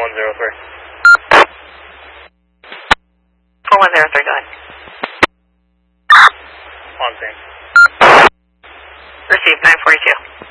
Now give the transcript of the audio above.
4103. 4103, go ahead. On scene. Received, 942.